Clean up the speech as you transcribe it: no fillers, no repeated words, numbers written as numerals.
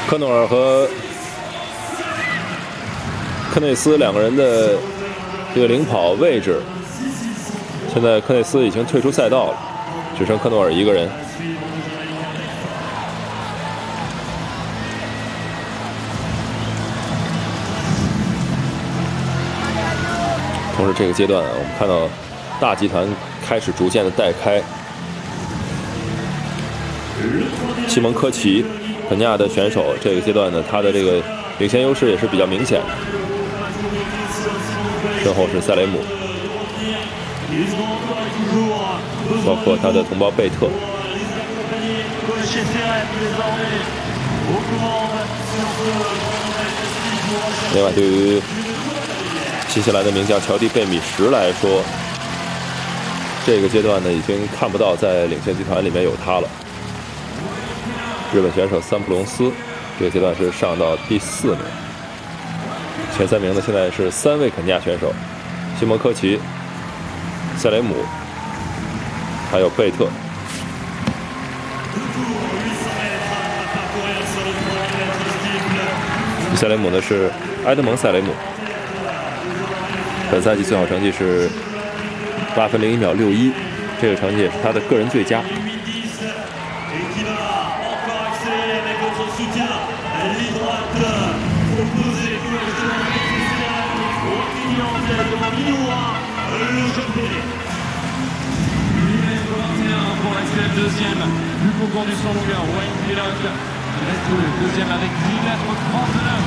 科诺尔和科内斯两个人的这个领跑位置，现在科内斯已经退出赛道了，只剩科诺尔一个人。同时，这个阶段我们看到大集团开始逐渐的带开。西蒙科奇，肯尼亚的选手，这个阶段呢，他的这个领先优势也是比较明显的。身后是塞雷姆，包括他的同胞贝特。另外，对于新西兰的名将乔蒂·贝米什来说，这个阶段呢，已经看不到在领先集团里面有他了。日本选手三浦龙司，这个阶段是上到第4名。前3名呢，现在是3位肯尼亚选手：西蒙科奇、塞雷姆，还有贝特。塞雷姆呢是埃德蒙·塞雷姆，本赛季最好成绩是8分01秒61，这个成绩也是他的个人最佳。 Deuxième, du coup conduit son longueur, Wayne Pilote reste deuxième avec 10 mètres 39.